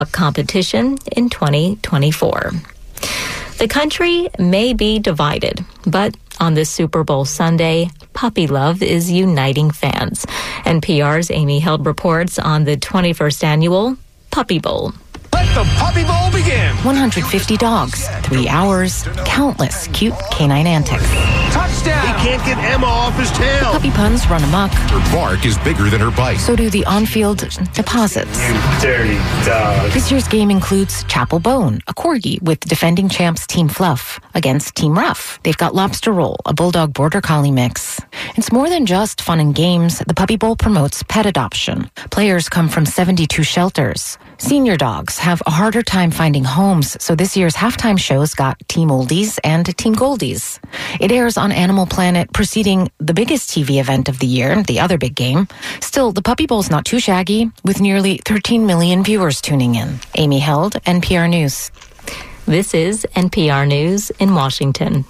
competition in 2024. The country may be divided, but on this Super Bowl Sunday, puppy love is uniting fans. NPR's Amy Held reports on the 21st annual Puppy Bowl. Let the Puppy Bowl begin. 150 dogs, 3 hours, countless cute canine antics. Touchdown! He can't get Emma off his tail. Puppy puns run amok. Her bark is bigger than her bite. So do the on-field deposits. You dirty dog. This year's game includes Chapel Bone, a corgi with defending champs Team Fluff against Team Rough. They've got Lobster Roll, a bulldog border collie mix. It's more than just fun and games. The Puppy Bowl promotes pet adoption. Players come from 72 shelters. Senior dogs have a harder time finding homes, so this year's halftime show's got Team Oldies and Team Goldies. It airs on Animal Planet, preceding the biggest TV event of the year, the other big game. Still, the Puppy Bowl's not too shaggy, with nearly 13 million viewers tuning in. Amy Held, NPR News. This is NPR News in Washington.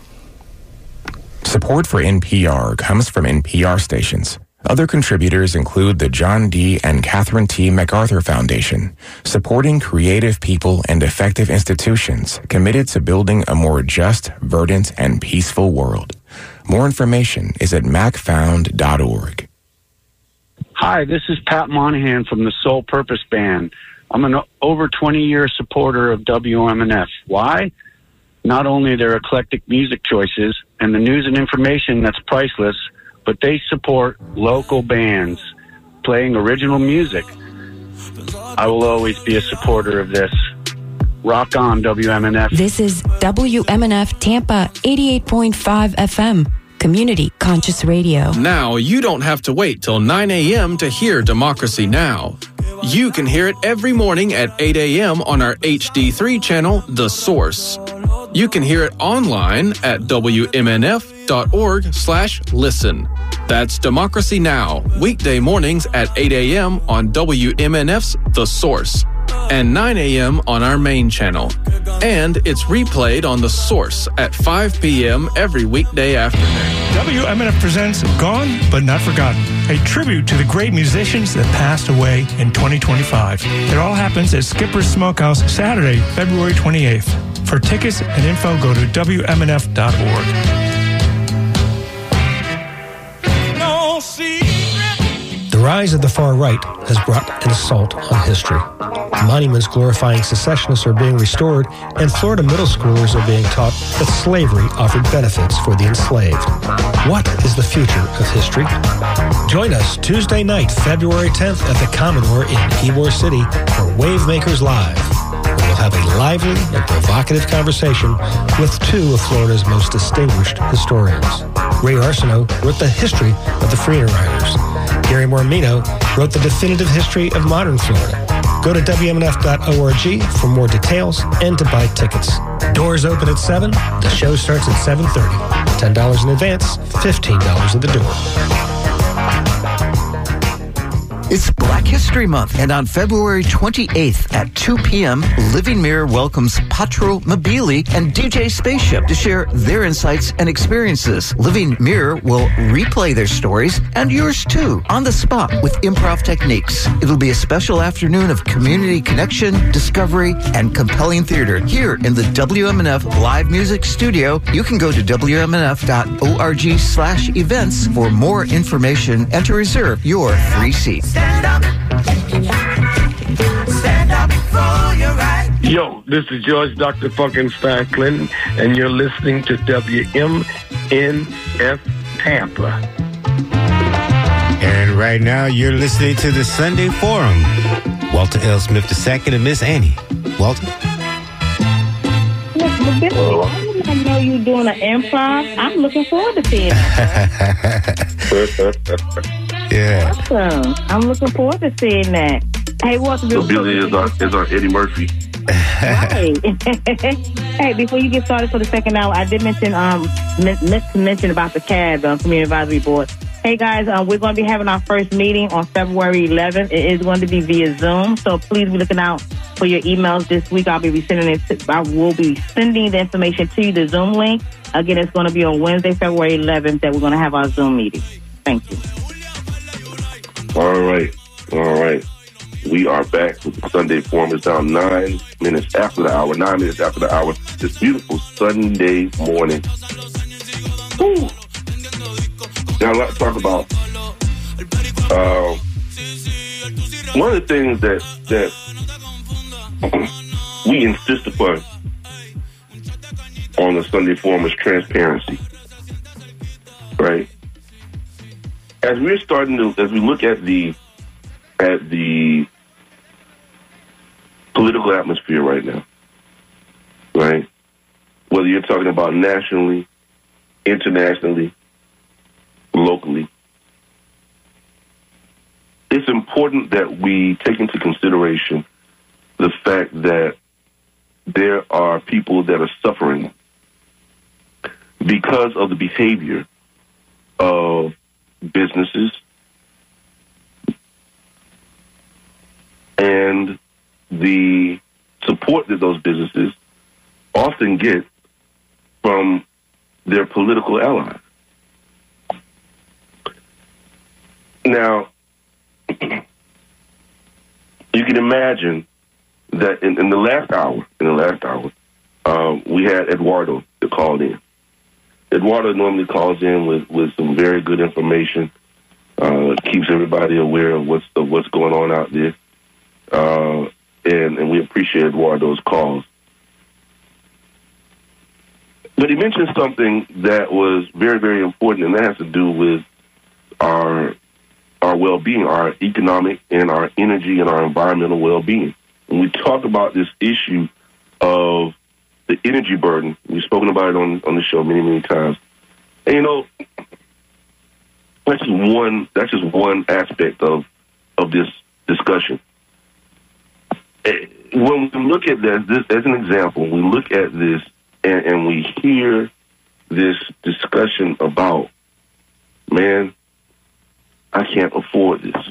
Support for NPR comes from NPR stations. Other contributors include the John D. and Catherine T. MacArthur Foundation, supporting creative people and effective institutions committed to building a more just, verdant, and peaceful world. More information is at macfound.org. Hi, this is Pat Monahan from the Soul Purpose Band. I'm an over 20-year supporter of WMNF. Why? Not only their eclectic music choices and the news and information that's priceless, but they support local bands playing original music. I will always be a supporter of this. Rock on, WMNF. This is WMNF Tampa 88.5 FM, Community Conscious Radio. Now you don't have to wait till 9 a.m. to hear Democracy Now! You can hear it every morning at 8 a.m. on our HD3 channel, The Source. You can hear it online at WMNF.org/listen. That's Democracy Now! Weekday mornings at 8 a.m. on WMNF's The Source and 9 a.m. on our main channel. And it's replayed on The Source at 5 p.m. every weekday afternoon. WMNF presents Gone But Not Forgotten, a tribute to the great musicians that passed away in 2025. It all happens at Skipper's Smokehouse Saturday, February 28th. For tickets and info, go to WMNF.org. The rise of the far right has brought an assault on history. Monuments glorifying secessionists are being restored, and Florida middle schoolers are being taught that slavery offered benefits for the enslaved. What is the future of history? Join us Tuesday night, February 10th at the Commodore in Ybor City for Wavemakers Live. We'll have a lively and provocative conversation with two of Florida's most distinguished historians. Ray Arsenault wrote the history of the Freedom Riders. Gary Mormino wrote the definitive history of modern Florida. Go to WMNF.org for more details and to buy tickets. Doors open at 7. The show starts at 7:30. $10 in advance, $15 at the door. It's Black History Month, and on February 28th at 2 p.m., Living Mirror welcomes Patro Mabili and DJ Spaceship to share their insights and experiences. Living Mirror will replay their stories, and yours too, on the spot with improv techniques. It'll be a special afternoon of community connection, discovery, and compelling theater here in the WMNF Live Music Studio. You can go to WMNF.org/events for more information and to reserve your free seat. Stand up for your right. Yo, this is George Dr. Funkenstein Clinton, and you're listening to WMNF Tampa. And right now, you're listening to the Sunday Forum. Walter L. Smith II and Miss Annie. Walter? Hello. I know you're doing an improv. I'm looking forward to seeing it. Yeah. Awesome. I'm looking forward to seeing that. Hey, Walter, So Billy is our Eddie Murphy. Right. Hey, before you get started for the second hour, I did mention meant to mention about the CAD, Community Advisory Board. Hey guys, we're going to be having our first meeting on February 11th. It is going to be via Zoom, so please be looking out for your emails this week. I will be sending the information to you, the Zoom link. Again, it's going to be on Wednesday, February 11th, that we're going to have our Zoom meeting. Thank you. All right. We are back with the Sunday Forum. It's now 9 minutes after the hour. 9 minutes after the hour. This beautiful Sunday morning. Woo. Now, let's talk about one of the things that we insist upon on the Sunday Forum is transparency. Right? As we look at the political atmosphere right now, right? Whether you're talking about nationally, internationally, locally, it's important that we take into consideration the fact that there are people that are suffering because of the behavior of businesses and the support that those businesses often get from their political allies. Now, you can imagine that in the last hour, we had Eduardo that called in. Eduardo normally calls in with some very good information, keeps everybody aware of what's going on out there, and we appreciate Eduardo's calls. But he mentioned something that was very, very important, and that has to do with our well-being, our economic and our energy and our environmental well-being. When we talk about this issue of the energy burden, we've spoken about it on the show many, many times. And, you know, that's just one aspect of this discussion. When we look at this as an example, we look at this and we hear this discussion about, man, I can't afford this.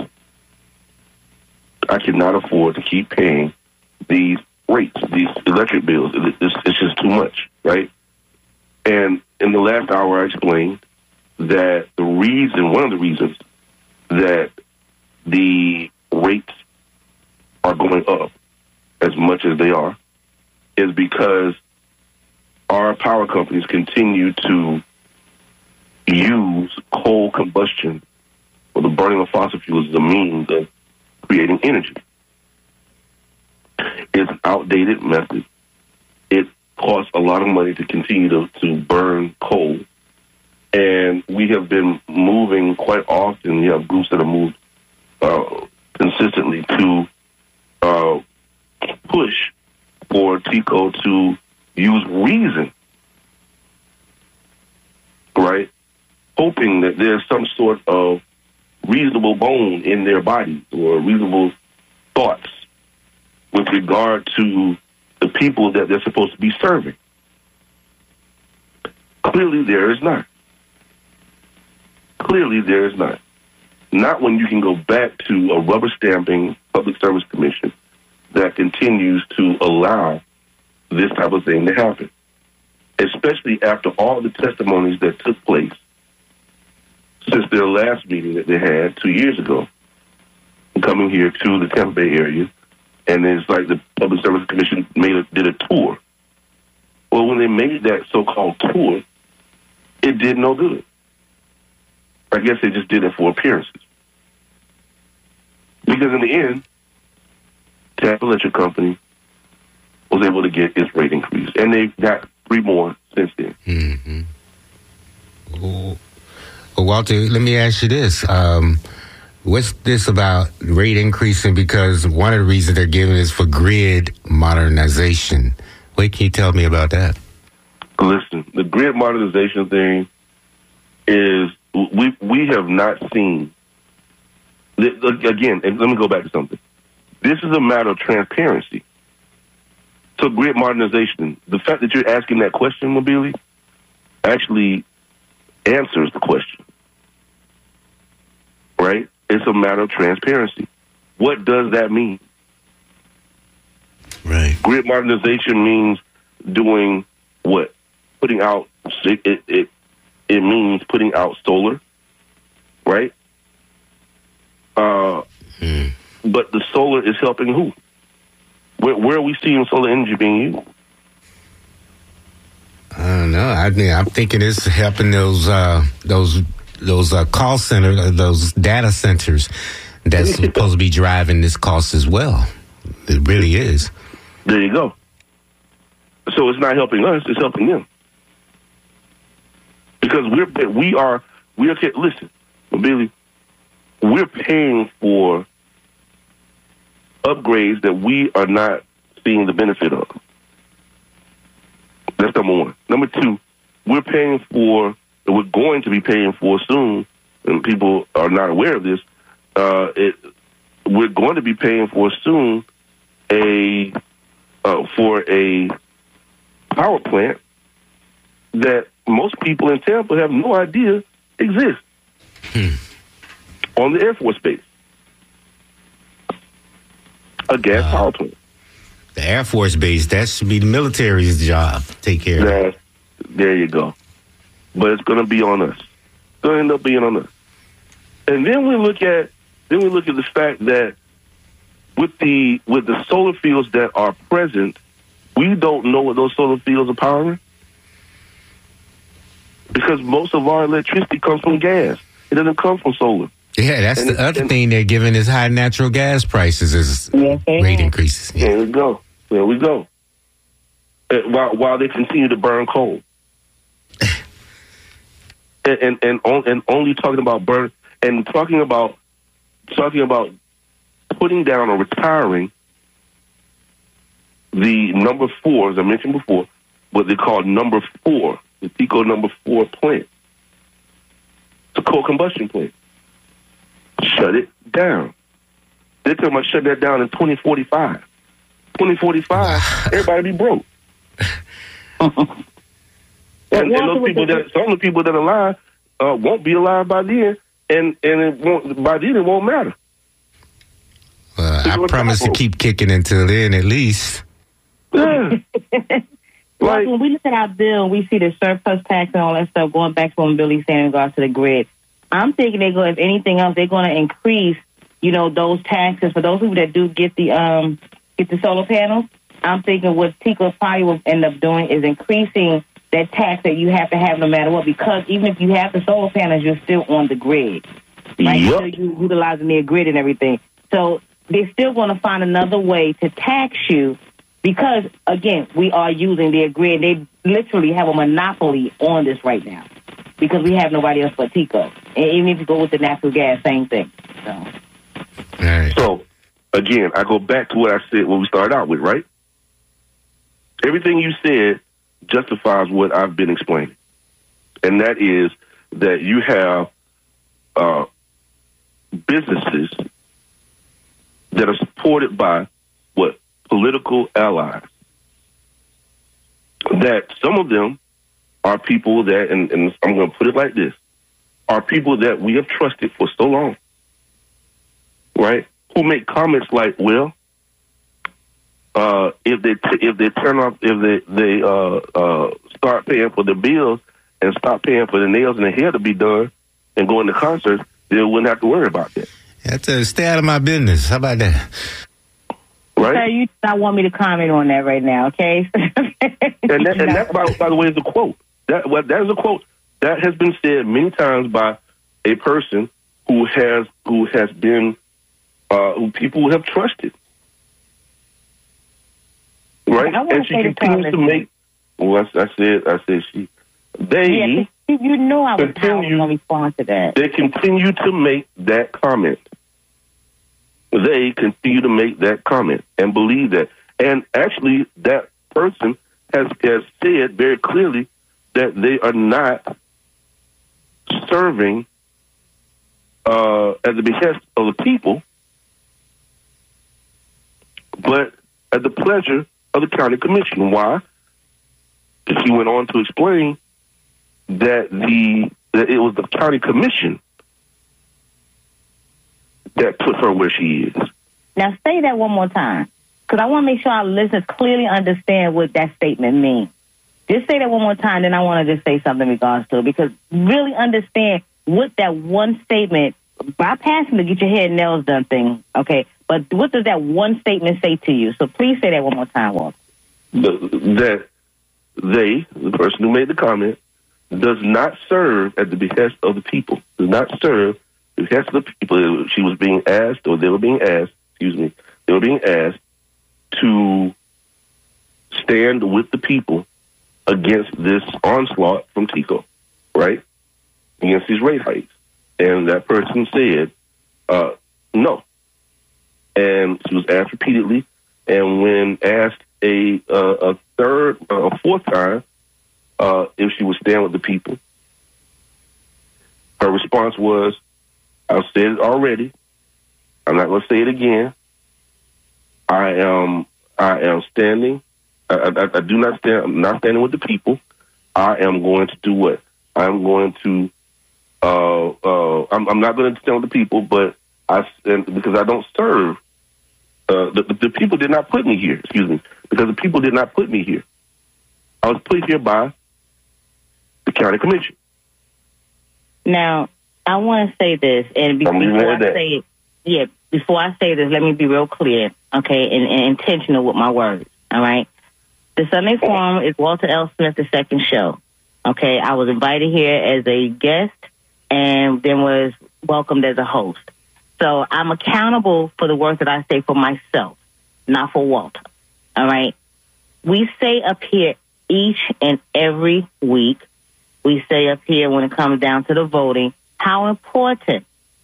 I cannot afford to keep paying these rates, these electric bills. It's just too much, right? And in the last hour, I explained that one of the reasons that the rates are going up as much as they are is because our power companies continue to use coal combustion or the burning of fossil fuels as a means of creating energy. It's an outdated method. It costs a lot of money to continue to burn coal. And we have been moving quite often. We have groups that have moved consistently to push for TECO to use reason, right? Hoping that there's some sort of reasonable bone in their bodies or reasonable thoughts with regard to the people that they're supposed to be serving. Clearly there is not. Clearly there is not. Not when you can go back to a rubber stamping Public Service Commission that continues to allow this type of thing to happen. Especially after all the testimonies that took place since their last meeting that they had 2 years ago, coming here to the Tampa Bay area, and it's like the Public Service Commission did a tour. Well, when they made that so-called tour, it did no good. I guess they just did it for appearances. Because in the end, Tampa Electric Company was able to get its rate increase, and they've got 3 more since then. Mm-hmm. Well, Walter, let me ask you this. What's this about rate increasing? Because one of the reasons they're giving is for grid modernization. What can you tell me about that? Listen, the grid modernization thing is, we have not seen, again, and let me go back to something. This is a matter of transparency. So grid modernization, the fact that you're asking that question, Mobili, actually answers the question. Right? It's a matter of transparency. What does that mean? Right. Grid modernization means doing what? Putting out, it means putting out solar, right? But the solar is helping who? Where are we seeing solar energy being used? I don't know. I mean, I'm thinking it's helping those call centers, those data centers that's supposed to be driving this cost as well. It really is. There you go. So it's not helping us; it's helping them. Because listen, Billy, we're paying for upgrades that we are not seeing the benefit of. That's number one. Number two, we're going to be paying for soon, and people are not aware of this. We're going to be paying for soon for a power plant that most people in Tampa have no idea exists on the Air Force Base. A gas power plant. The Air Force Base, that should be the military's job. Take care of that. There you go. But it's going to be on us. It's going to end up being on us. And then we look at the fact that with the solar fields that are present, we don't know what those solar fields are powering. Because most of our electricity comes from gas. It doesn't come from solar. Yeah, that's the other thing they're giving is high natural gas prices is rate increases. Yeah. There we go. While they continue to burn coal. and only talking about burn and talking about putting down or retiring the number 4, as I mentioned before, what they call number 4, the TECO number 4 plant. It's a coal combustion plant. Shut it down. They're talking about shutting that down in 2045. 2045, everybody be broke. and some of the people that are alive won't be alive by then, and by then it won't matter. I promise to keep kicking until then, at least. Yeah. Like, when we look at our bill, we see the surplus tax and all that stuff going back to what Billy's saying in regards to the grid. I'm thinking if anything else, they're going to increase, those taxes for those people that do get the solar panels. I'm thinking what TECO probably will end up doing is increasing that tax that you have to have no matter what, because even if you have the solar panels, you're still on the grid. Right? Yep. So you're utilizing their grid and everything. So they're still going to find another way to tax you because, again, we are using their grid. They literally have a monopoly on this right now because we have nobody else but TECO. And even if you go with the natural gas, same thing. So, again, I go back to what I said when we started out with, right? Everything you said justifies what I've been explaining. And that is that you have businesses that are supported by political allies. That some of them are people that, and I'm going to put it like this, are people that we have trusted for so long, right? Who make comments like, well, if they start paying for the bills and stop paying for the nails and the hair to be done and going to concerts, they wouldn't have to worry about that. Stay out of my business. How about that? Right? Sir, you do not want me to comment on that right now, okay? and that, by the way, is a quote. That is a quote that has been said many times by a person who has been who people have trusted. Right? And she continues to make. Well, I said she. They. Yeah, you know I was going to respond to that. They continue to make that comment. They continue to make that comment and believe that. And actually, that person has said very clearly that they are not serving at the behest of the people, but at the pleasure of the county commission. Why? Because he went on to explain that it was the county commission that put her where she is. Now say that one more time, because I want to make sure our listeners clearly understand what that statement means. Just say that one more time, then I want to just say something in regards to it, because really understand what that one statement, bypassing the get your hair and nails done thing, okay, But what does that one statement say to you? So please say that one more time, Walter. That they, the person who made the comment, does not serve at the behest of the people. Does not serve the behest of the people. She was being asked, or they were being asked, they were being asked to stand with the people against this onslaught from TICO, right? Against these rate hikes. And that person said, no. And she was asked repeatedly. And when asked a fourth time, if she would stand with the people, her response was, I've said it already. I'm not going to say it again. I am standing. I do not stand. I'm not standing with the people. I am going to do what? I'm going to. I'm not going to stand with the people, but because I don't serve. The people did not put me here. Excuse me, because the people did not put me here. I was put here by the county commission. Now, I want to say this, and before I say this, let me be real clear, okay, and intentional with my words. All right. The Sunday Forum is Walter L. Smith, the second show. Okay, I was invited here as a guest and then was welcomed as a host. So I'm accountable for the work that I say for myself, not for Walter. All right? We say up here each and every week, we say up here when it comes down to the voting, how important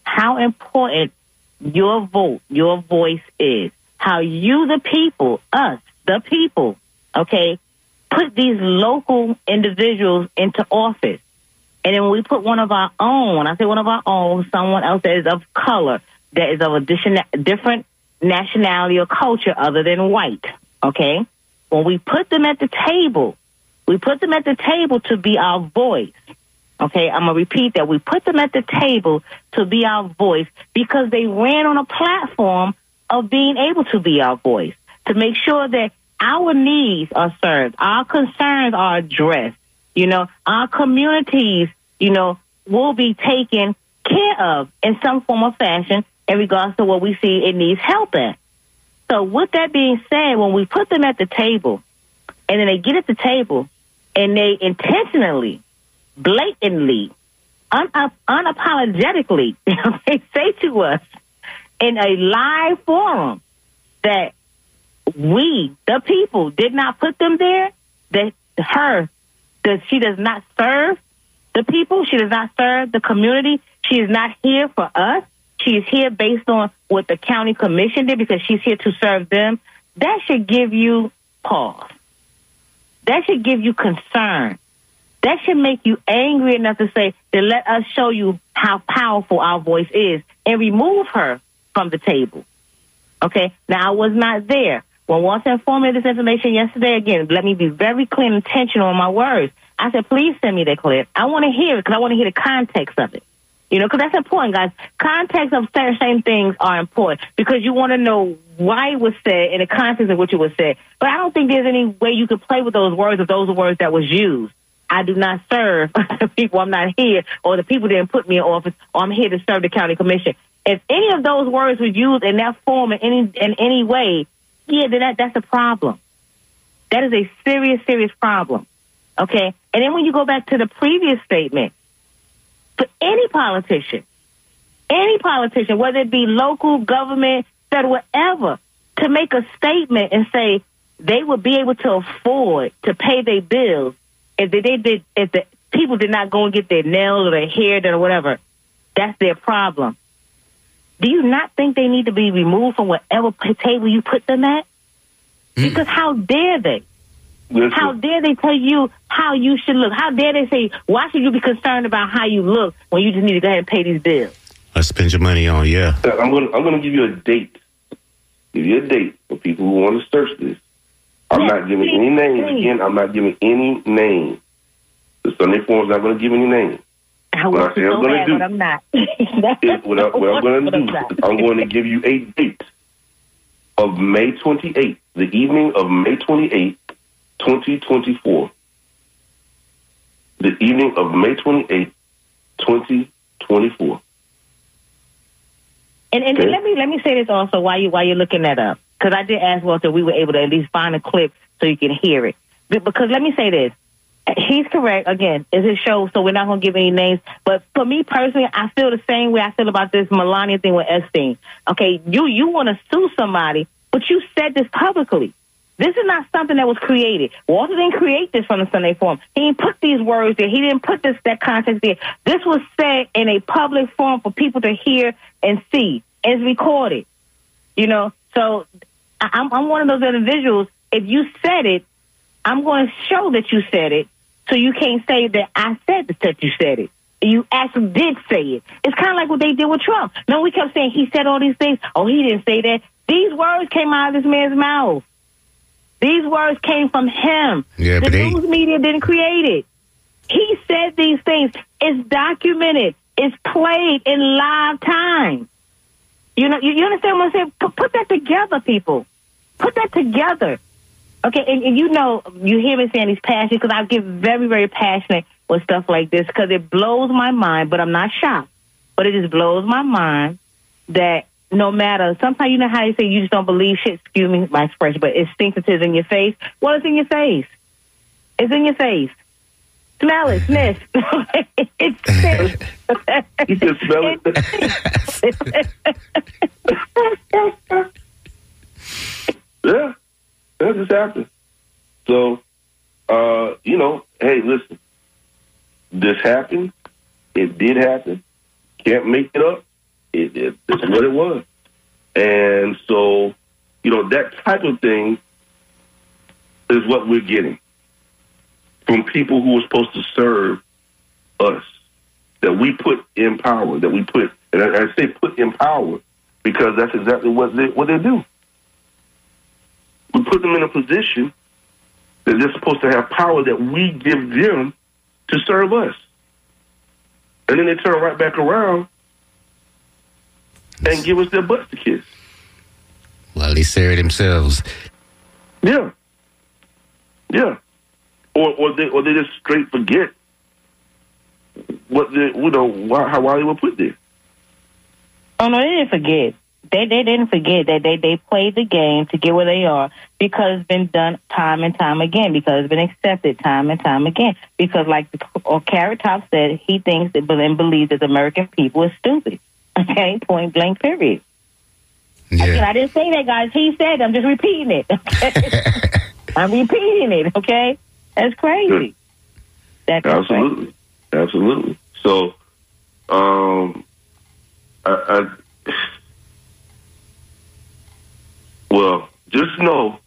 your vote, your voice is. How you, the people, us, the people, okay, put these local individuals into office. And then when we put one of our own, when I say one of our own, someone else that is of color, that is of a different nationality or culture other than white, okay? When we put them at the table, we put them at the table to be our voice, okay? I'm going to repeat that. We put them at the table to be our voice because they ran on a platform of being able to be our voice, to make sure that our needs are served, our concerns are addressed, our communities, will be taken care of in some form or fashion in regards to what we see it needs help at. So with that being said, when we put them at the table and then they get at the table and they intentionally, blatantly, unapologetically, they say to us in a live forum that we, the people, did not put them there, that she does not serve the people, she does not serve the community, she is not here for us, she is here based on what the county commission did because she's here to serve them, that should give you pause. That should give you concern. That should make you angry enough to say, to let us show you how powerful our voice is and remove her from the table. Okay? Now, I was not there. When Walter informed me of this information yesterday, again, let me be very clear and intentional in my words. I said, please send me that clip. I want to hear it because I want to hear the context of it. Because that's important, guys. Context of certain things are important because you want to know why it was said and the context of which it was said. But I don't think there's any way you could play with those words if those are words that was used. I do not serve the people. I'm not here, or the people didn't put me in office, or I'm here to serve the county commission. If any of those words were used in that form in any way, yeah, then that's a problem. That is a serious, serious problem. Okay? And then when you go back to the previous statement, for any politician, whether it be local, government, federal, whatever, to make a statement and say they would be able to afford to pay their bills if the people did not go and get their nails or their hair done or whatever, that's their problem. Do you not think they need to be removed from whatever table you put them at? Because how dare they? Listen. How dare they tell you how you should look? How dare they say, why should you be concerned about how you look when you just need to go ahead and pay these bills? Let's spend your money on, yeah. I'm going to give you a date. Give you a date for people who want to search this. I'm not giving any names. Again, I'm not giving any names. The Sunday Forum's not going to give any names. What I'm not. What I'm going to do, I'm going to give you a date of May 28th, the evening of May 28th, 2024. The evening of May 28th, 2024. And let me say this also while you're looking that up, because I did ask Walter if we were able to at least find a clip so you can hear it. Because let me say this. He's correct. Again, it's his show, so we're not going to give any names. But for me personally, I feel the same way I feel about this Melania thing with Epstein. Okay, you want to sue somebody, but you said this publicly. This is not something that was created. Walter didn't create this from the Sunday Forum. He didn't put these words there. He didn't put that context there. This was said in a public forum for people to hear and see. And it's recorded. You know, so I'm one of those individuals. If you said it, I'm going to show that you said it. So you can't say that I said that you said it. You actually did say it. It's kind of like what they did with Trump. No, we kept saying he said all these things. Oh, he didn't say that. These words came out of this man's mouth. These words came from him. Yeah, the news media didn't create it. He said these things. It's documented. It's played in live time. You know, you understand what I'm saying? Put that together, people. Put that together. Okay, and you know, you hear me saying he's passionate because I get very, very passionate with stuff like this because it blows my mind, but I'm not shocked. But it just blows my mind that no matter, sometimes you know how you say you just don't believe shit, excuse me, my expression, but it stinks until it's in your face. Well, it's in your face. It's in your face. Smell it, sniff. It stinks. You can smell it. Yeah. That just happened. So, you know, hey, listen, this happened. It did happen. Can't make it up. It's what it was. And so, you know, that type of thing is what we're getting from people who are supposed to serve us, that we put in power, that we put, and I say put in power because that's exactly what they do. We put them in a position that they're supposed to have power that we give them to serve us. And then they turn right back around and give us their butts to kiss. Well, they say it themselves. Yeah. Yeah. Or they just straight forget what why they were put there. Oh no, they didn't forget. They didn't forget that they played the game to get where they are because it's been done time and time again, because it's been accepted time and time again. Because like Carrot Top said, he thinks and believes that the American people is stupid. Okay, point blank, period. Yeah. Again, I didn't say that, guys. He said, I'm just repeating it. Okay? I'm repeating it, okay? That's crazy. That's absolutely. Crazy. Absolutely. So, well, just know.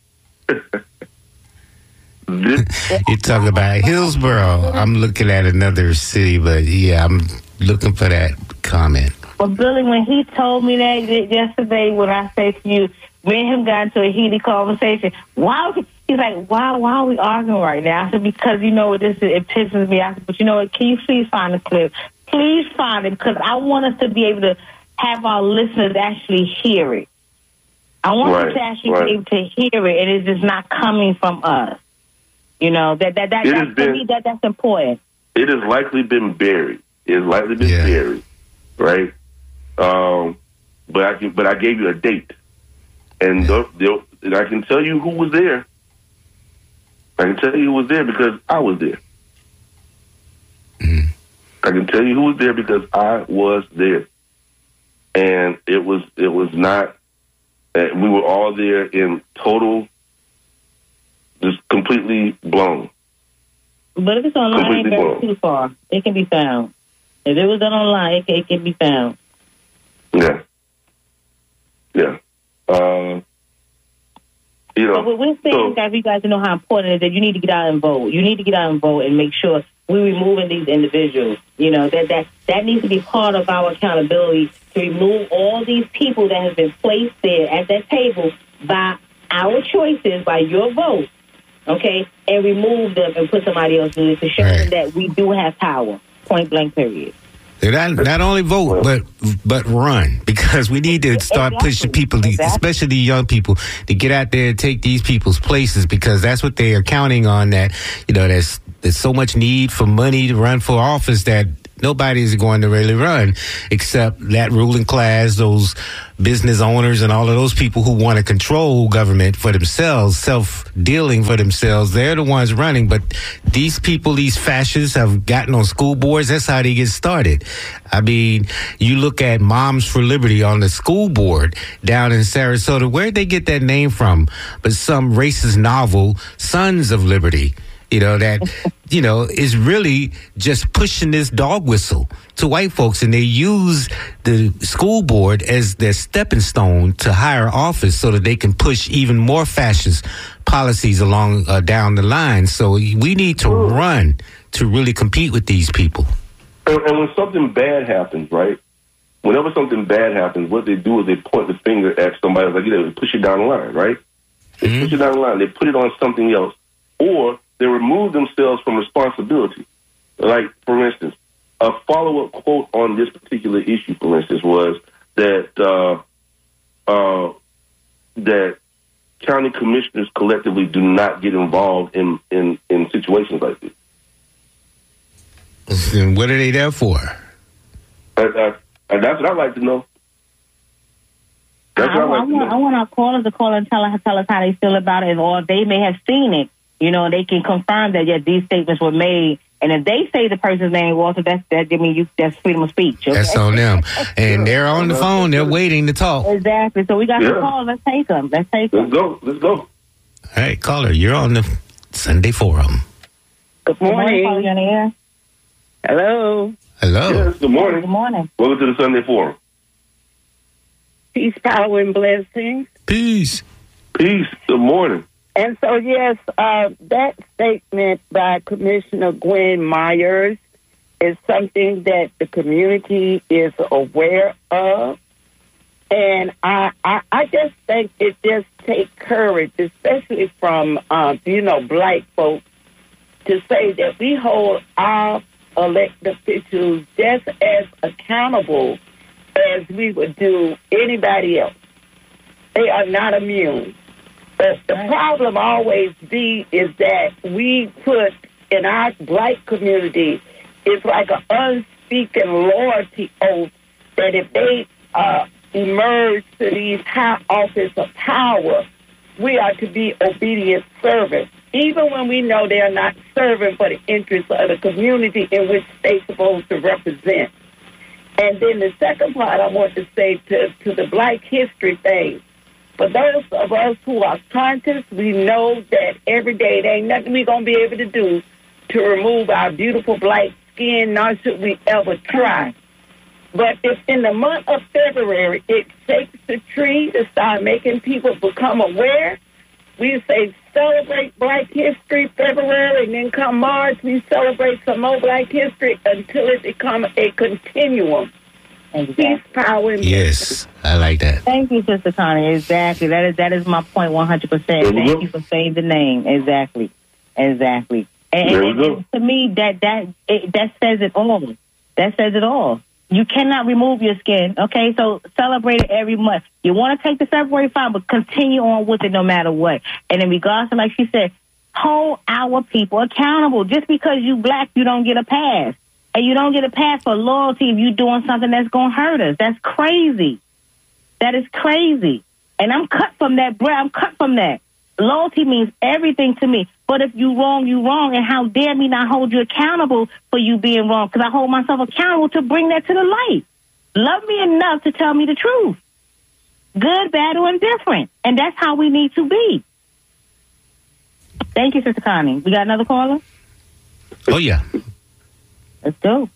You talk about Hillsborough. I'm looking at another city, but yeah, I'm looking for that comment. Well, Billy, when he told me that yesterday, when I say to you, me and him got into a heated conversation. He's like, why are we arguing right now? I said, because you know what, it pisses me off. But you know what, can you please find the clip? Please find it, because I want us to be able to have our listeners actually hear it. I want them to actually be able to hear it, and it's just not coming from us. You know, that's important. It has likely been buried. It's likely been buried, right? But I gave you a date, and and I can tell you who was there. I can tell you who was there because I was there. I can tell you who was there because I was there, and it was not. We were all there in total, just completely blown. But if it's online, it ain't too far. It can be found. If it was done online, it can be found. Yeah. Yeah. You know, but we're saying, guys, you guys know how important it is that you need to get out and vote. You need to get out and vote and make sure we're removing these individuals. You know, that needs to be part of our accountability, to remove all these people that have been placed there at that table by our choices, by your vote, okay, and remove them and put somebody else in it to show them that we do have power, point blank, period. Not only vote, but run, because we need to start pushing people, especially the young people, to get out there and take these people's places, because that's what they are counting on. That, you know, there's so much need for money to run for office that Nobody's going to really run except that ruling class, those business owners and all of those people who want to control government for themselves, self-dealing for themselves. They're the ones running. But these people, these fascists have gotten on school boards. That's how they get started. I mean, you look at Moms for Liberty on the school board down in Sarasota. Where'd they get that name from? But some racist novel, Sons of Liberty. That, is really just pushing this dog whistle to white folks. And they use the school board as their stepping stone to higher office so that they can push even more fascist policies along down the line. So we need to run to really compete with these people. And when something bad happens, right? Whenever something bad happens, what they do is they point the finger at somebody like, they push it down the line, right? They push it down the line. They put it on something else. Or they remove themselves from responsibility. Like, for instance, a follow-up quote on this particular issue, for instance, was that that county commissioners collectively do not get involved in situations like this. And what are they there for? And that's what I'd like to know. I want our callers to call and tell us how they feel about it, or they may have seen it. They can confirm that, yes, these statements were made. And if they say the person's name, Walter, that's freedom of speech. Okay? That's on them. And they're on the phone. They're waiting to talk. Exactly. So we got some calls. Let's take them. Let's go. All right, caller, you're on the Sunday Forum. Good morning. Good morning. Hello. Hello. Yes, good morning. Good morning. Welcome to the Sunday Forum. Peace, power, and blessings. Peace. Peace. Good morning. And so, yes, that statement by Commissioner Gwen Myers is something that the community is aware of. And I just think it just takes courage, especially from, black folks, to say that we hold our elected officials just as accountable as we would do anybody else. They are not immune. But the problem always is that we put in our black community, it's like an unspeaking loyalty oath that if they emerge to these high office of power, we are to be obedient servants, even when we know they are not serving for the interests of the community in which they're supposed to represent. And then the second part I want to say to the Black History thing, for those of us who are conscious, we know that every day there ain't nothing we're going to be able to do to remove our beautiful black skin, nor should we ever try. But if in the month of February it shakes the tree to start making people become aware, we say celebrate Black History February, and then come March, we celebrate some more Black History until it becomes a continuum. Peace, power, and yes, I like that. Thank you, Sister Connie. Exactly. That is my point 100%. Thank you for saying the name. Exactly. And to me, that says it all. That says it all. You cannot remove your skin. Okay, so celebrate it every month. You want to take the February, fine, but continue on with it no matter what. And in regards to, like she said, hold our people accountable. Just because you black, you don't get a pass. And you don't get a pass for loyalty if you're doing something that's going to hurt us. That's crazy. That is crazy. And I'm cut from that, bro. I'm cut from that. Loyalty means everything to me. But if you wrong, you wrong. And how dare me not hold you accountable for you being wrong? Because I hold myself accountable to bring that to the light. Love me enough to tell me the truth. Good, bad, or indifferent. And that's how we need to be. Thank you, Sister Connie. We got another caller? Oh, yeah. Let's go.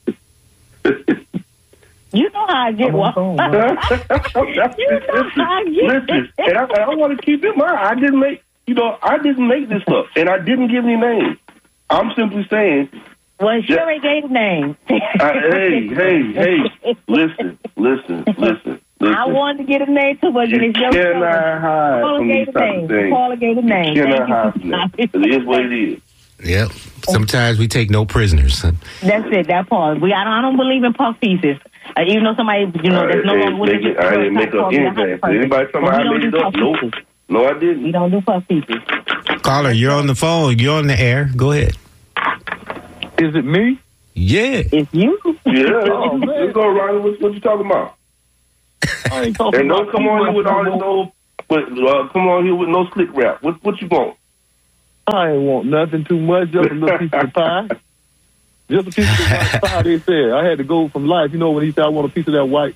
You know how I get one. You know how I get. Listen, and I want to keep in mind, I didn't make this up, and I didn't give any names. I'm simply saying. Well, sure ain't gave names. Hey, listen. I wanted to get a name too, but you cannot hide from these type of things. Paula gave a name. You cannot hide from that. It is what it is. Yep. Sometimes we take no prisoners. That's it. That part. I don't believe in puff pieces. Even though somebody, there's no one with it. I didn't make up anything. Anybody tell me I made it up? Nope. No, I didn't. We don't do puff pieces. Caller, you're on the phone. You're on the air. Go ahead. Is it me? Yeah. It's you. Let's go, Ronnie. What you talking about? I ain't talking and don't come on here with all this come on here with no slick rap. What you want? I ain't want nothing too much, just a little piece of the pie. Just a piece of the white pie, they said. I had to go from life. You know when he said, I want a piece of that white.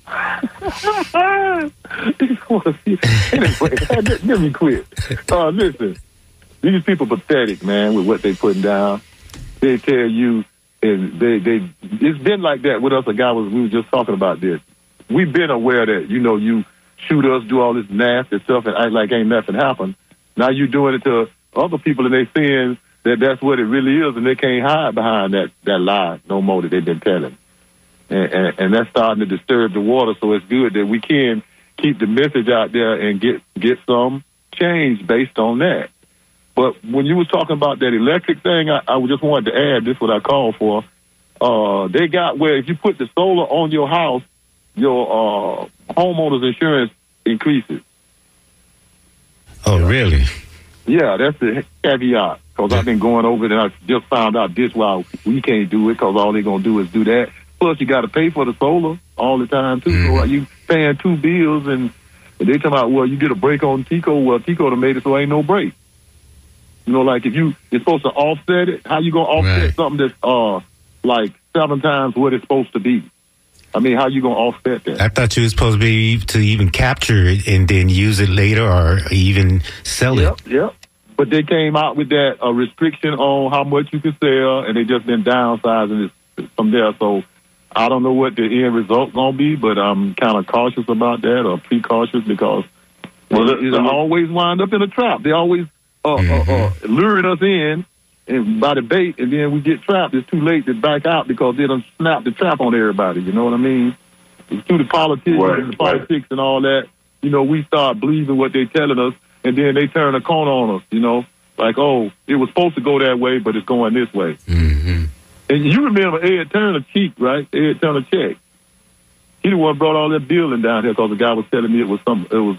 Anyway, let me quit. Listen, these people pathetic, man, with what they putting down. They tell you, and it's been like that with us. We were just talking about this. We've been aware that, you shoot us, do all this nasty stuff, and act like ain't nothing happened. Now you doing it to other people, and they seeing that that's what it really is, and they can't hide behind that lie no more that they've been telling. And that's starting to disturb the water, so it's good that we can keep the message out there and get some change based on that. But when you was talking about that electric thing, I just wanted to add, this is what I called for. They got where if you put the solar on your house, your homeowner's insurance increases. Oh, really? Yeah, that's the caveat. Because I've been going over it, and I just found out this why we can't do it, because all they're going to do is do that. Plus, you got to pay for the solar all the time, too. So you paying two bills, and they talking about, well, you get a break on TECO. Well, TECO done made it so ain't no break. Like if you're supposed to offset it, how you going to offset something that's like 7 times what it's supposed to be? I mean, how you going to offset that? I thought you were supposed to be to even capture it and then use it later or even sell it. Yep. But they came out with that restriction on how much you can sell, and they just been downsizing it from there. So I don't know what the end result going to be, but I'm kind of cautious about that, or precautious, because they always wind up in a trap. They always luring us in and by the bait, and then we get trapped. It's too late to back out because they done snap the trap on everybody. You know what I mean? It's through the politics and the politics and all that. We start believing what they telling us, and then they turn a corner on us, like, oh, it was supposed to go that way, but it's going this way. Mm-hmm. And you remember Ed Turner Cheek, right? Ed Turner Check. He the one brought all that building down here because the guy was telling me it was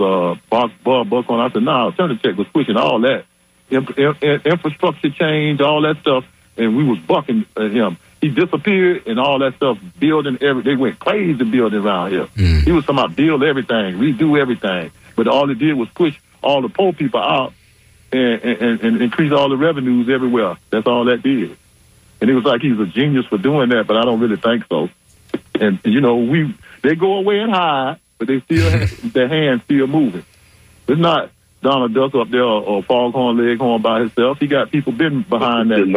Bob Buckhorn. I said, no, Turner Check was pushing all that. Infrastructure change, all that stuff, and we was bucking him. He disappeared and all that stuff, building they went crazy building around here. He was talking about build everything, redo everything. But all it did was push all the poor people out and increase all the revenues everywhere. That's all that did. And it was like he's a genius for doing that, but I don't really think so. And, they go away and hide, but they still have their hands still moving. It's not Donald Duck up there or Foghorn Leghorn by himself. He got people been behind that.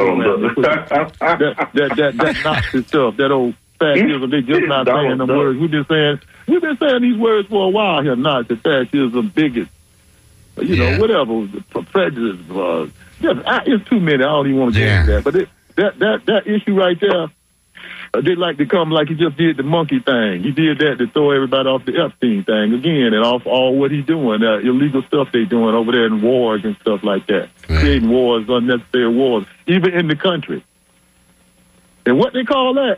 that Nazi stuff, that old fascism. They just not saying them words. We've been saying these words for a while here. Nazi, fascism, bigot, whatever, prejudice. It's too many. I don't even want to get into that. But that issue right there. They like to come like he just did the monkey thing. He did that to throw everybody off the Epstein thing again, and off all what he's doing, illegal stuff they doing over there in wars and stuff like that, creating wars, unnecessary wars, even in the country. And what they call that?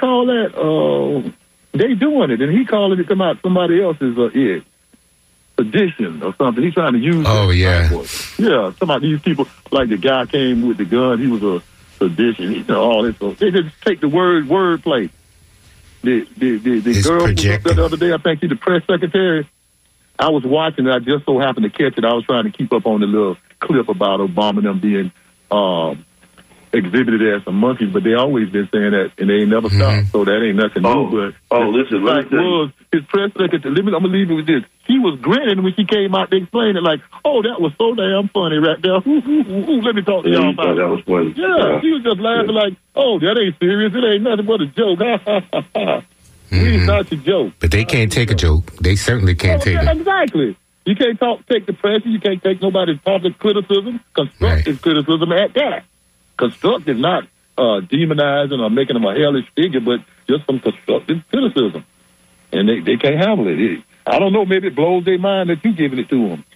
They doing it, and he calling it come out somebody else's addition or something. He's trying to use. Oh yeah, some of these people like the guy came with the gun. He was a tradition, all this. They just take the wordplay. The girl was up there the other day. I think she's the press secretary. I was watching it. I just so happened to catch it. I was trying to keep up on the little clip about Obama and them being exhibited as some monkeys, but they always been saying that, and they ain't never stopped. So that ain't nothing new. But listen, his press secretary. I'm gonna leave it with this. She was grinning when she came out to explain it, like, "Oh, that was so damn funny right there." Let me talk to y'all about it. That was funny. Yeah, she was just laughing like, "Oh, that ain't serious. It ain't nothing but a joke." It's not a joke. But they can't take a joke. They certainly can't take it. Exactly. You can't take the pressure. You can't take nobody's public criticism, constructive criticism at that. Constructive, not demonizing or making them a hellish figure, but just some constructive criticism. And they can't handle it. I don't know, maybe it blows their mind that you giving it to them.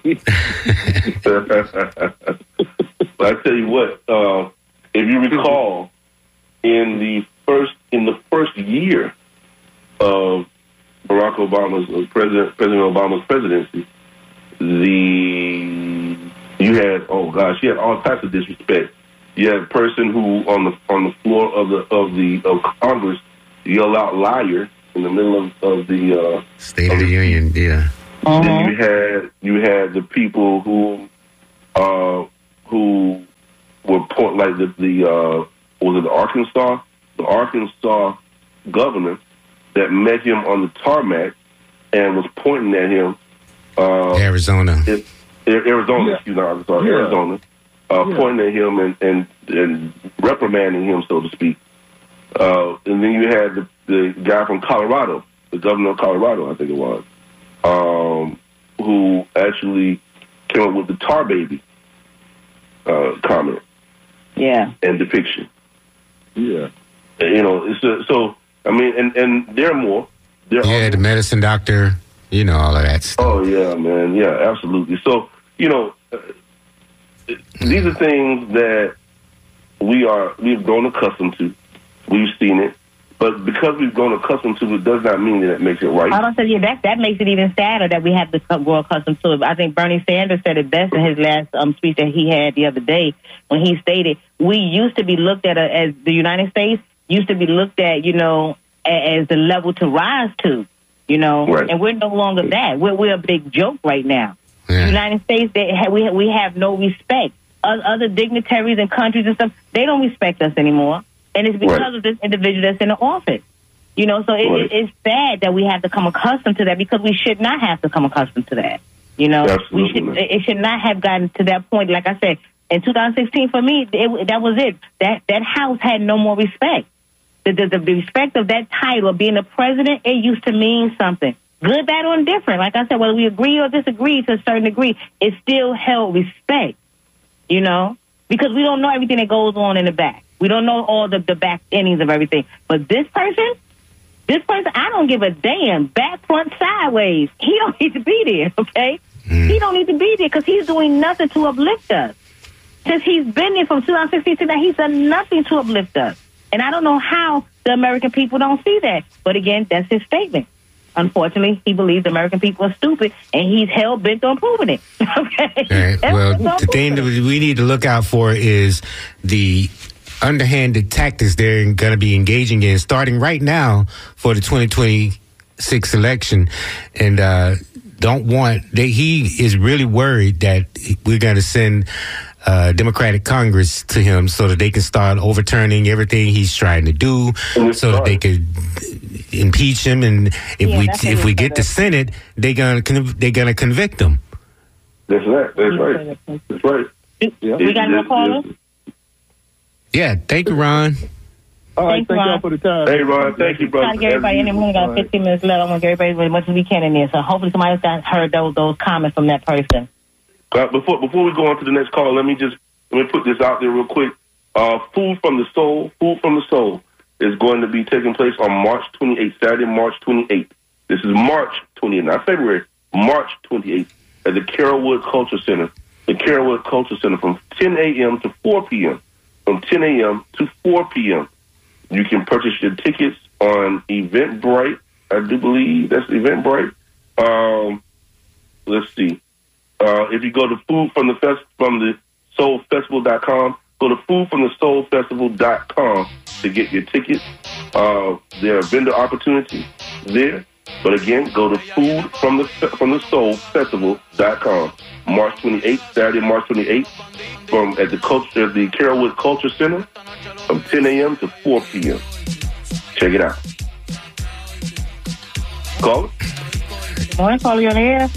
But I tell you what, if you recall, in the first year of Barack Obama's President Obama's presidency, you had all types of disrespect. You had a person who on the floor of Congress yell out liar in the middle of the State of the Union. Yeah. Then you had the people who were like the was it the Arkansas governor that met him on the tarmac and was pointing at him. Arizona. Arizona. Pointing at him and reprimanding him, so to speak. And then you had the guy from Colorado, the governor of Colorado, I think it was, who actually came up with the tar baby comment. Yeah. And depiction. Yeah. So I mean, and there are more. The medicine doctor, all of that stuff. Oh, yeah, man. Yeah, absolutely. So, these are things that we've grown accustomed to. We've seen it. But because we've grown accustomed to it does not mean that it makes it right. I don't say that makes it even sadder that we have to grow accustomed to it. I think Bernie Sanders said it best in his last speech that he had the other day when he stated, we used to be looked at as the United States used to be looked at, as the level to rise to, right. And we're no longer that. We're a big joke right now. Yeah. The United States, we have no respect. Other dignitaries and countries and stuff, they don't respect us anymore. And it's because of this individual that's in the office. So it's sad that we have to come accustomed to that because we should not have to come accustomed to that. It should not have gotten to that point. Like I said, in 2016, for me, that was it. That house had no more respect. The respect of that title of being the president, it used to mean something. Good, bad, or indifferent. Like I said, whether we agree or disagree to a certain degree, it still held respect, because we don't know everything that goes on in the back. We don't know all the back endings of everything. But this person, I don't give a damn. Back, front, sideways. He don't need to be there, okay? He don't need to be there because he's doing nothing to uplift us. Since he's been there from 2016 to now, he's done nothing to uplift us. And I don't know how the American people don't see that. But again, that's his statement. Unfortunately, he believes the American people are stupid, and he's hell-bent on proving it. Okay? Right. Well, the thing that we need to look out for is the underhanded tactics they're going to be engaging in starting right now for the 2026 election. And he is really worried that we're going to send Democratic Congress to him so that they can start overturning everything he's trying to do, so that they could impeach him. And if we get the Senate, they're gonna convict him. That's right. We got no callers? Yeah, thank you, Ron. All right, thank y'all for the time. Hey, Ron, thank you, brother. Trying to get everybody in there. We only got 15 minutes left. I want to get everybody as much as we can in there. So hopefully somebody else heard those comments from that person. Before we go on to the next call, let me put this out there real quick. Food from the Soul is going to be taking place on March 28th, Saturday, March 28th. This is March 28th, not February, March 28th at the Carrollwood Culture Center. The Carrollwood Culture Center from 10 a.m. to 4 p.m. From 10 a.m. to 4 p.m. You can purchase your tickets on Eventbrite. I do believe that's Eventbrite. Let's see. If you go to foodfromthesoulfestival.com, go to foodfromthesoulfestival.com to get your tickets. There are vendor opportunities there. But again, go to foodfromthesoulfestival.com. March 28th, Saturday, March 28th, at the Carrollwood Culture Center from 10 a.m. to 4 p.m. Check it out. Call. Morning, call you on the air.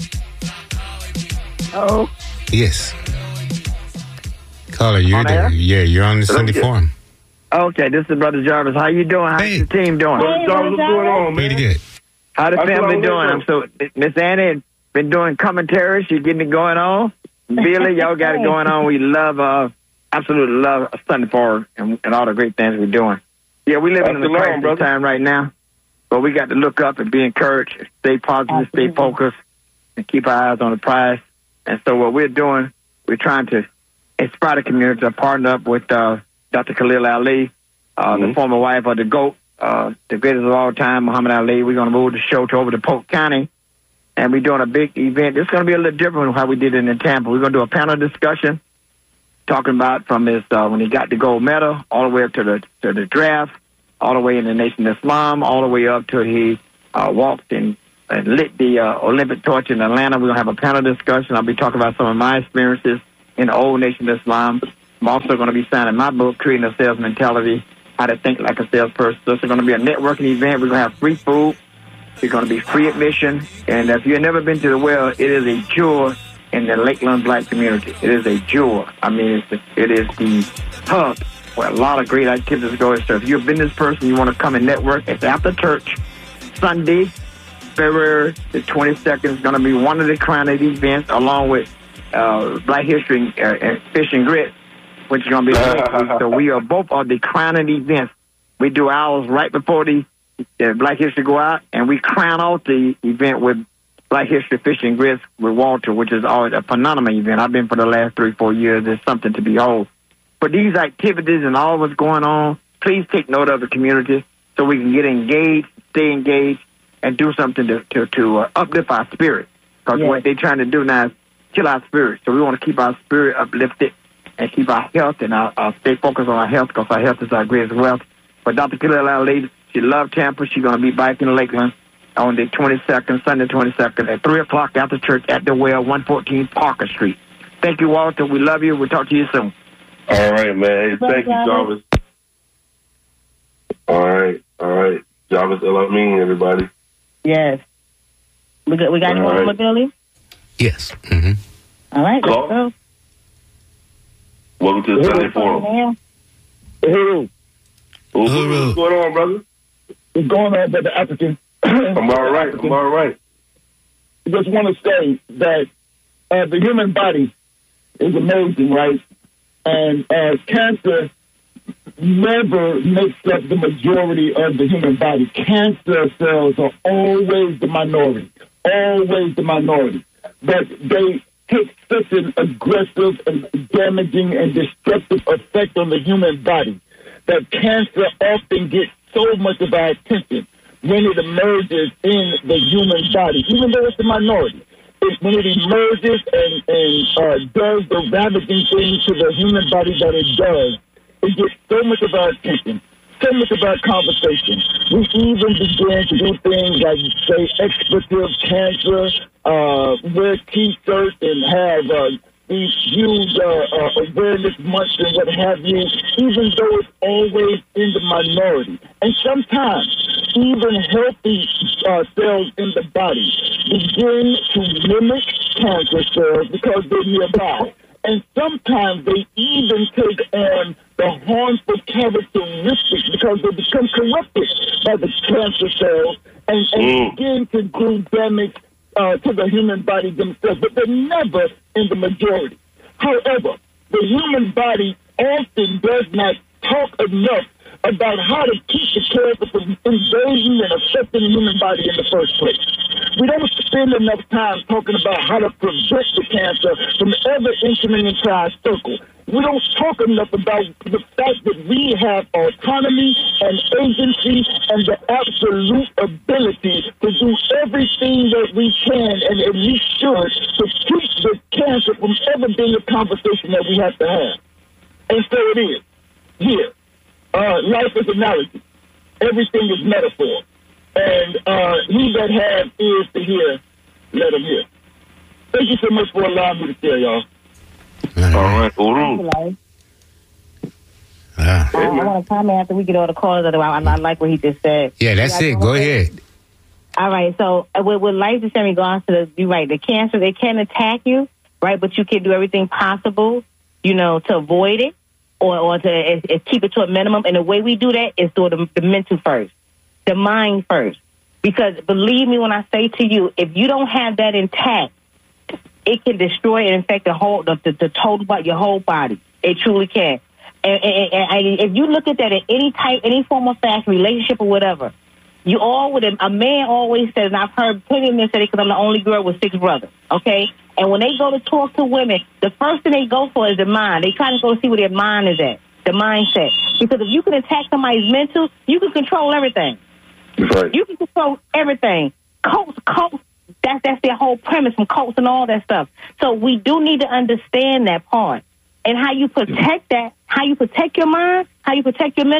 Oh. Yes. Caller, you're there. Yeah, you're on the Sunday Forum. Okay, this is Brother Jarvis. How you doing? How's the team doing? Brother Jarvis, what's going on, man? Pretty good. How the family doing? Miss Annie been doing commentary. She's getting it going on. Billy, y'all got it going on. We love, absolutely love Sunday Forum and all the great things we're doing. Yeah, we living in a crisis time right now, but we got to look up and be encouraged, stay positive, stay focused, and keep our eyes on the prize. And so what we're doing, we're trying to inspire the community to partner up with Dr. Khalil Ali, the former wife of the GOAT, the greatest of all time, Muhammad Ali. We're going to move the show over to Polk County, and we're doing a big event. It's going to be a little different from how we did it in Tampa. We're going to do a panel discussion talking about from his when he got the gold medal all the way up to the draft, all the way in the Nation of Islam, all the way up till he walked and lit the Olympic torch in Atlanta. We're going to have a panel discussion. I'll be talking about some of my experiences in the old Nation of Islam. I'm also going to be signing my book, Creating a Sales Mentality, How to Think Like a Salesperson. So it's going to be a networking event. We're going to have free food. It's going to be free admission. And if you've never been to the well, it is a jewel in the Lakeland Black community. It is a jewel. I mean, it is the hub where a lot of great activities go. So if you're a business person, you want to come and network, it's after church, Sunday, February the 22nd. Is going to be one of the crown of the events, along with Black History and Fish and Grits, which is going to be so we are both of the crown of the events. We do ours right before the Black History go out, and we crown out the event with Black History Fish and Grits with Walter, which is always a phenomenal event. I've been for the last 3-4 years. It's something to behold. For these activities and all what's going on, please take note of the community so we can get engaged, stay engaged, and do something to uplift our spirit. Because what they're trying to do now is kill our spirit. So we want to keep our spirit uplifted and keep our health and our stay focused on our health, because our health is our greatest wealth. But Dr. Killer, lady, she loves Tampa. She's going to be back in Lakeland on the 22nd, Sunday 22nd, at 3 o'clock after church at the well, 114 Parker Street. Thank you, Walter. We love you. We'll talk to you soon. All right, man. Thank you, Jarvis. All right. Jarvis Elamine, everybody. Yes. We got you on, Billy? Yes. Mm-hmm. All right, let's go. Welcome to the Sunday Forum. What's going on, brother? What's going on, Brother African? I'm all right. I just want to say that the human body is amazing, right? And cancer never makes up the majority of the human body. Cancer cells are always the minority. But they take such an aggressive and damaging and destructive effect on the human body that cancer often gets so much of our attention when it emerges in the human body, even though it's the minority. When it emerges and does the ravaging things to the human body that it does, it gets so much of our attention, so much of our conversation. We even begin to do things like, say, expletive cancer, wear T-shirts and have these huge awareness months and what have you, even though it's always in the minority. And sometimes even healthy cells in the body begin to mimic cancer cells because they're nearby. And sometimes they even take on the harmful characteristics because they become corrupted by the cancer cells and begin to do damage to the human body themselves, but they're never in the majority. However, the human body often does not talk enough about how to keep the cancer from invading and affecting the human body in the first place. We don't spend enough time talking about how to prevent the cancer from ever entering into our circle. We don't talk enough about the fact that we have autonomy and agency and the absolute ability to do everything that we can and at least should to keep the cancer from ever being a conversation that we have to have. And so it is. Here. Life is analogy. Everything is metaphor. And he that has ears to hear, let him hear. Thank you so much for allowing me to share, y'all. All right, I want to comment after we get all the callers. Otherwise, I like what he just said. Yeah, that's it. Go ahead. All right. So with life is in regards to you're right. The cancer, they can attack you, right? But you can do everything possible, to avoid it or to keep it to a minimum. And the way we do that is through the mental first, the mind first. Because believe me when I say to you, if you don't have that intact, it can destroy and infect the total body, your whole body. It truly can. And if you look at that in any form of fashion, relationship or whatever, a man always says, and I've heard plenty of men say it because I'm the only girl with 6 brothers, okay? And when they go to talk to women, the first thing they go for is the mind. They kind of go see where their mind is at, the mindset. Because if you can attack somebody's mental, you can control everything. Right. You can control everything. Cults, that's their whole premise from cults and all that stuff. So we do need to understand that part. And how you protect that, how you protect your mind, how you protect your mental,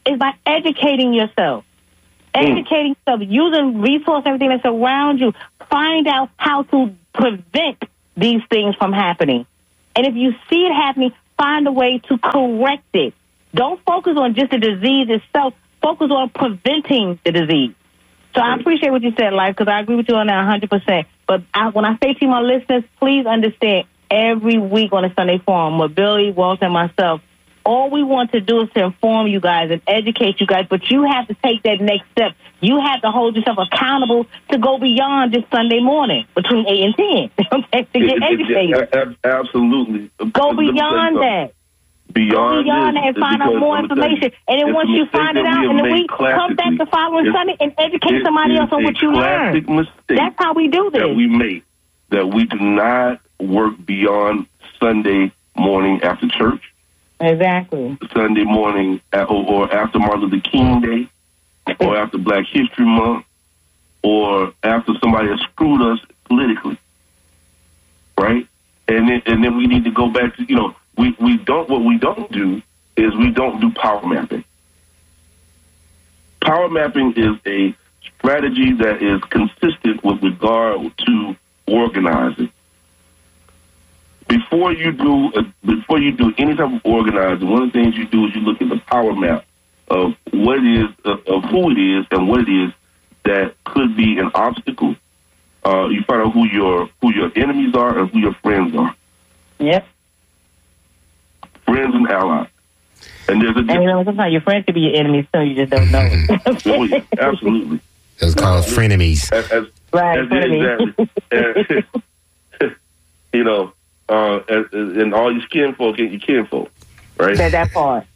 is by educating yourself. Educating yourself, using resources, everything that's around you. Find out how to prevent these things from happening. And if you see it happening, find a way to correct it. Don't focus on just the disease itself. Focus on preventing the disease. So I appreciate what you said, Life, because I agree with you on that 100%. But when I say to my listeners, please understand, every week on the Sunday Forum with Billy, Walter, and myself, all we want to do is to inform you guys and educate you guys, but you have to take that next step. You have to hold yourself accountable to go beyond just Sunday morning between 8 and 10 okay, to get educated. Absolutely. Go beyond that. Beyond that and find out more information. And then once you find it out in the week, come back the following Sunday and educate somebody else on what you learned. That's how we do this. That we make, that we do not work beyond Sunday morning after church. Exactly. Sunday morning or after Martin Luther King Day or after Black History Month or after somebody has screwed us politically. Right? And then we need to go back to, what we don't do is we don't do power mapping. Power mapping is a strategy that is consistent with regard to organizing. Before you do any type of organizing, one of the things you do is you look at the power map of what it is, of who it is, and what it is that could be an obstacle. You find out who your enemies are and who your friends are. Yep. Friends and allies. And there's a difference. And sometimes your friends could be your enemies, so you just don't know. Oh, yeah, absolutely. It's called frenemies. Exactly. And all your skin folk ain't your kinfolk, right? That part.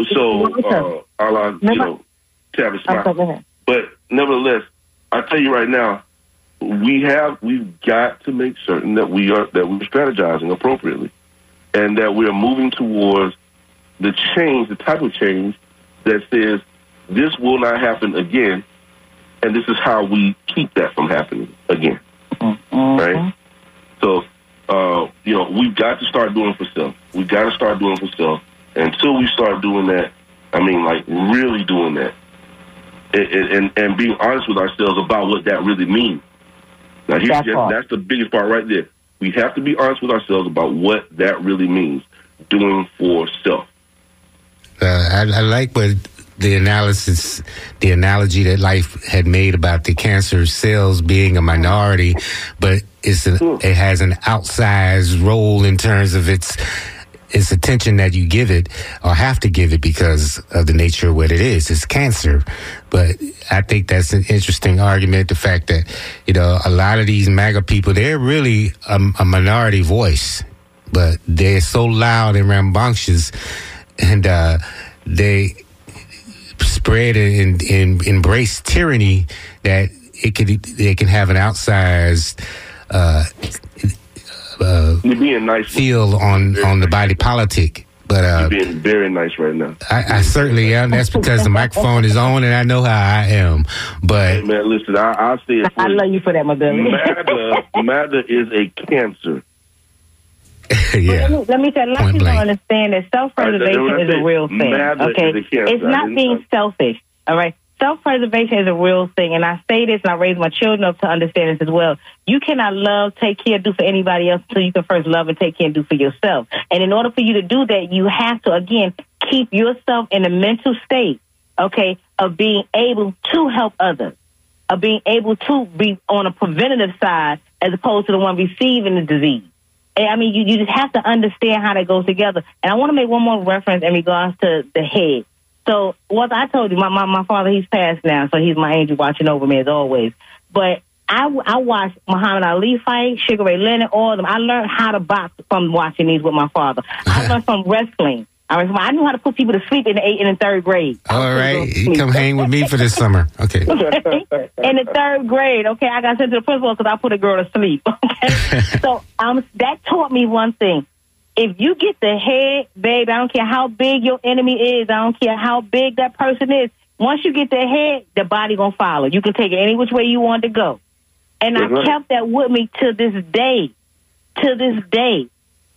Travis Smile. But nevertheless, I tell you right now, we've got to make certain that we're strategizing appropriately, and that we are moving towards the type of change that says this will not happen again, and this is how we keep that from happening again. Right? So, we've got to start doing for self. We've got to start doing for self. Until we start doing that, really doing that, and being honest with ourselves about what that really means. Now, that's the biggest part right there. We have to be honest with ourselves about what that really means, doing for self. I like what the analogy that Life had made about the cancer cells being a minority, but it has an outsized role in terms of its attention that you give it or have to give it because of the nature of what it is. It's cancer. But I think that's an interesting argument, the fact that, a lot of these MAGA people, they're really a minority voice, but they're so loud and rambunctious, and they spread and embrace tyranny that they can have an outsized you're being nice feel on the body politic. But you're being very nice right now. I certainly am. That's because the microphone is on and I know how I am. But hey, man, listen, I'll say it. I love you for that, my baby. MAGA is a cancer. Yeah. Let me say, a lot of people understand that self-preservation is a real thing. Okay, it's not being selfish. All right, self-preservation is a real thing, and I say this, and I raise my children up to understand this as well. You cannot love, take care, do for anybody else until you can first love and take care and do for yourself. And in order for you to do that, you have to again keep yourself in a mental state, okay, of being able to help others, of being able to be on a preventative side as opposed to the one receiving the disease. I mean, you just have to understand how that goes together. And I want to make one more reference in regards to the head. So, what I told you, my father, he's passed now, so he's my angel watching over me as always. But I watched Muhammad Ali fight, Sugar Ray Leonard, all of them. I learned how to box from watching these with my father. I learned from wrestling. I knew how to put people to sleep in the 8th and the 3rd grade. All right, you come hang with me for this summer. Okay. In the 3rd grade, okay, I got sent to the principal because I put a girl to sleep. Okay, so that taught me one thing. If you get the head, babe, I don't care how big your enemy is. I don't care how big that person is. Once you get the head, the body gonna follow. You can take it any which way you want to go. And I kept that with me to this day. To this day.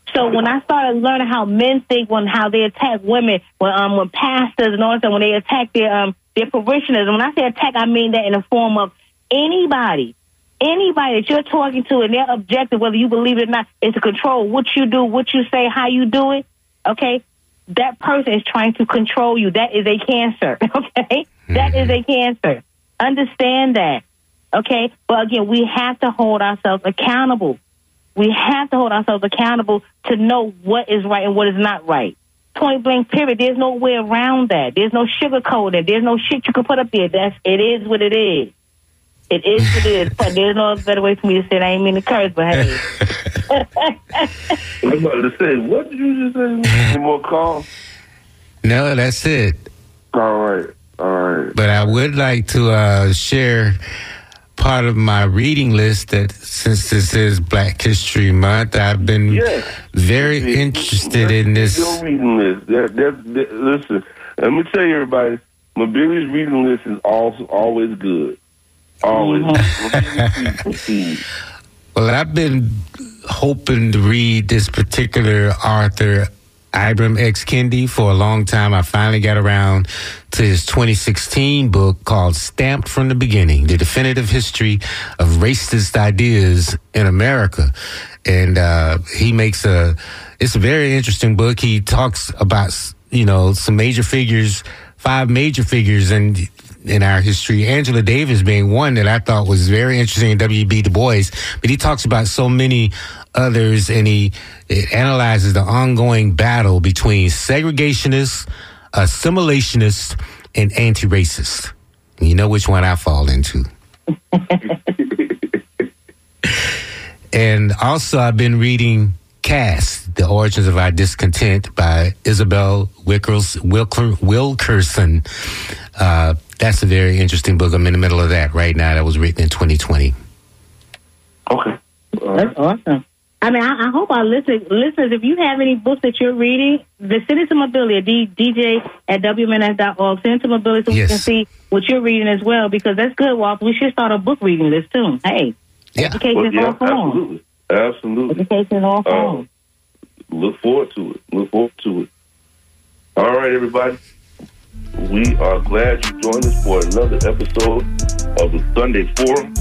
So when I started learning how men think, how they attack women, when pastors and all that, when they attack their parishioners, and when I say attack, I mean that in the form of anybody that you're talking to, and their objective, whether you believe it or not, is to control what you do, what you say, how you do it. Okay, that person is trying to control you. That is a cancer. Okay, that is a cancer. Understand that. Okay, but again, we have to hold ourselves accountable. We have to hold ourselves accountable to know what is right and what is not right. Point blank, period. There's no way around that. There's no sugarcoating. There's no shit you can put up there. It is what it is. It is what it is. But there's no better way for me to say it. I ain't mean to curse, but hey. I'm about to say, what did you just say? Any more calls? No, that's it. All right. But I would like to share part of my reading list that since this is Black History Month, I've been very interested in this. Your reading list. Listen, let me tell you, everybody, Mobilia's reading list is always good. Always. Well, I've been hoping to read this particular author, Ibram X. Kendi, for a long time. I finally got around to his 2016 book called Stamped from the Beginning, The Definitive History of Racist Ideas in America. And he makes it's a very interesting book. He talks about, some major figures, 5 major figures in our history, Angela Davis being one that I thought was very interesting, in W.B. Du Bois, but he talks about so many others, and it analyzes the ongoing battle between segregationists, assimilationists, and anti-racists. And you know which one I fall into. And also I've been reading Caste, The Origins of Our Discontent by Isabel Wilkerson. That's a very interesting book. I'm in the middle of that right now. That was written in 2020. Okay. That's awesome. I mean, I hope our listeners, if you have any books that you're reading, send it to Mobilia, dj@wmnf.org. Send it to Mobilia so we can see what you're reading as well, because that's good, Walt. We should start a book reading list, too. Hey, education is all form. Absolutely. Education is all form. Look forward to it. All right, everybody. We are glad you joined us for another episode of the Sunday Forum.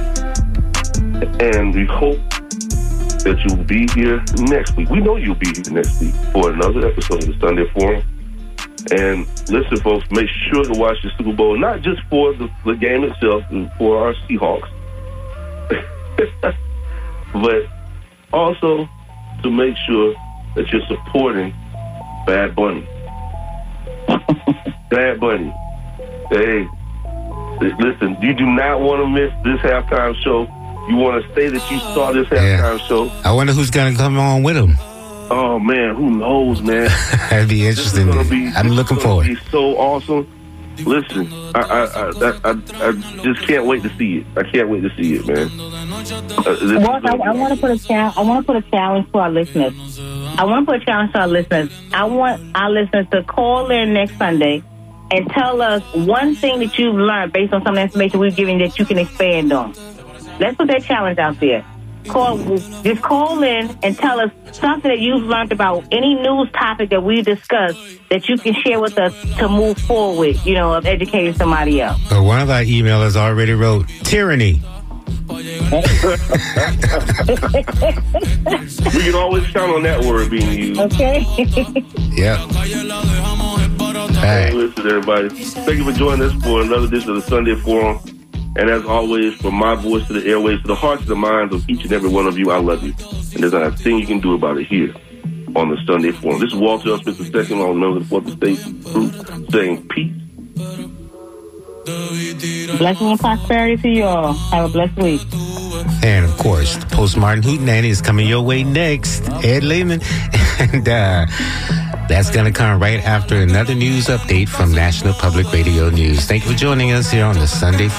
And we hope that you'll be here next week. We know you'll be here next week for another episode of the Sunday Forum. And listen, folks, make sure to watch the Super Bowl, not just for the game itself and for our Seahawks, but also to make sure that you're supporting Bad Bunny. Bad Bunny. Hey, listen, you do not want to miss this halftime show. You want to say that you saw this halftime show. I wonder who's going to come on with him. Oh, man, who knows, man? That'd be interesting. I'm looking forward. It's so awesome. Listen, I just can't wait to see it. I can't wait to see it, man. I want to put a challenge to our listeners. I want our listeners to call in next Sunday and tell us one thing that you've learned based on some of the information we've given that you can expand on. Let's put that challenge out there. Just call in and tell us something that you've learned about any news topic that we discussed that you can share with us to move forward, of educating somebody else. One of our emailers already wrote, tyranny. We can always count on that word being used. Okay. Yep. Hey, listen, everybody. Thank you for joining us for another edition of the Sunday Forum. And as always, from my voice to the airwaves, to the hearts and the minds of each and every one of you, I love you. And there's not a thing you can do about it here on the Sunday Forum. This is Walter L. Smith II, on member of the 4th State Group, saying peace. Blessing and prosperity to you all. Have a blessed week. And, of course, the Post-Martin Hootenanny is coming your way next. Ed Lehman. And that's going to come right after another news update from National Public Radio News. Thank you for joining us here on the Sunday